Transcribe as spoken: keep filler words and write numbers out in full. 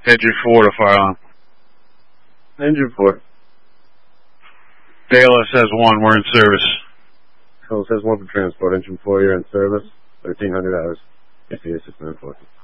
Engine four to fire alarm. Engine four. Baylor says one, we're in service. So it says one for transport. Engine four, you're in service. thirteen hundred hours. F A A six nine four.